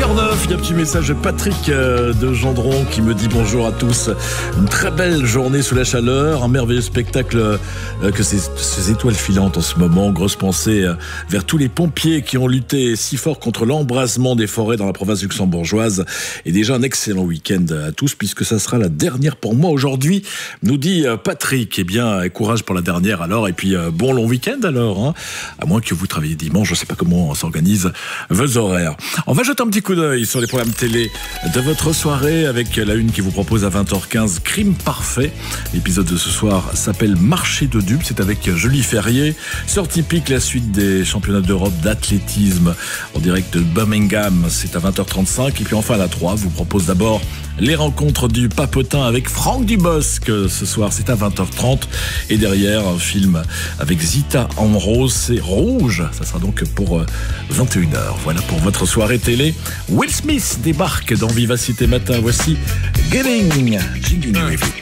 8h09, il y a un petit message de Patrick de Gendron qui me dit bonjour à tous. Une très belle journée sous la chaleur, un merveilleux spectacle que ces étoiles filantes en ce moment. Grosse pensée vers tous les pompiers qui ont lutté si fort contre l'embrasement des forêts dans la province luxembourgeoise. Et déjà un excellent week-end à tous puisque ça sera la dernière pour moi aujourd'hui, nous dit Patrick. Eh bien, courage pour la dernière alors et puis bon long week-end alors, hein. À moins que vous travaillez dimanche, je sais pas comment s'organise vos horaires. On va jeter un petit coup d'œil sur les programmes télé de votre soirée avec la une qui vous propose à 20h15 Crime Parfait. L'épisode de ce soir s'appelle Marché de dupes, c'est avec Julie Ferrier. Sœur typique, la suite des championnats d'Europe d'athlétisme en direct de Birmingham, c'est à 20h35. Et puis enfin à la 3 vous propose d'abord les rencontres du Papotin avec Franck Dubosc. Ce soir, c'est à 20h30. Et derrière, un film avec Zita en rose, c'est Rouge. Ça sera donc pour 21h. Voilà pour votre soirée télé. Will Smith débarque dans Vivacité Matin. Voici Getting Jiggy With It.